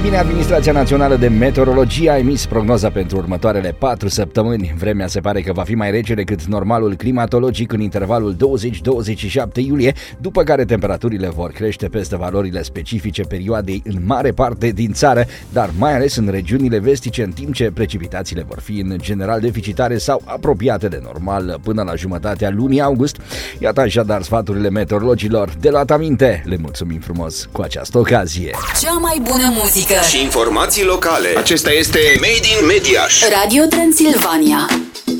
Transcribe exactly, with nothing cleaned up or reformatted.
bine, Administrația Națională de Meteorologie a emis prognoza pentru următoarele patru săptămâni. Vremea se pare că va fi mai rece decât normalul climatologic în intervalul douăzeci - douăzeci și șapte iulie, după care temperaturile vor crește peste valorile specifice perioadei în mare parte din țară, dar mai ales în regiunile vestice, în timp ce precipitațiile vor fi în general deficitare sau apropiate de normal până la jumătatea lunii august. Iată așadar sfaturile meteorologilor de luat aminte. Le mulțumim frumos cu această ocazie. Cea mai bună muzică și informații locale. Acesta este Made in Mediaș. Radio Transilvania.